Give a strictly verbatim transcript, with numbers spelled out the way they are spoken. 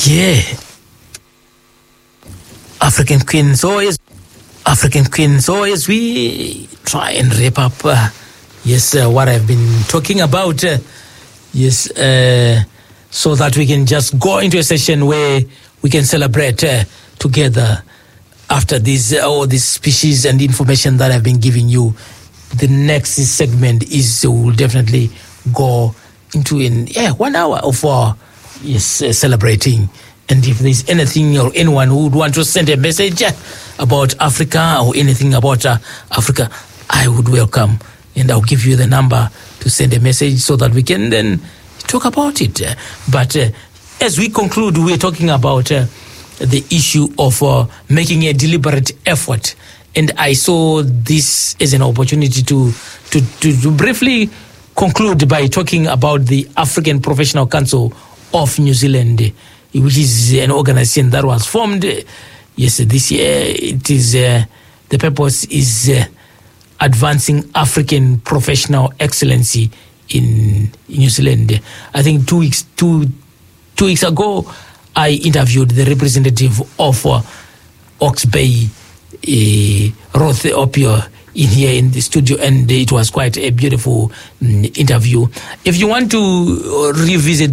Yeah. African Queen. So as African Queen. So as we try and wrap up, uh, yes, uh, what I've been talking about, uh, yes, uh, so that we can just go into a session where we can celebrate uh, together after this, uh, all this species and information that I've been giving you. The next segment is uh, we'll definitely go into in yeah one hour of uh, yes uh, celebrating. And if there's anything or anyone who would want to send a message uh, about Africa or anything about uh, Africa, I would welcome, and I'll give you the number to send a message so that we can then talk about it. Uh, but uh, as we conclude, we're talking about uh, the issue of uh, making a deliberate effort. And I saw this as an opportunity to, to, to, to briefly conclude by talking about the African Professional Council of New Zealand, which is an organization that was formed, uh, yes, this year. It is, uh, the purpose is uh, advancing African professional excellency in New Zealand. I think two weeks, two, two weeks ago, I interviewed the representative of uh, Ox Bay, Uh, Roth Opio in here in the studio, and it was quite a beautiful um, interview. If you want to revisit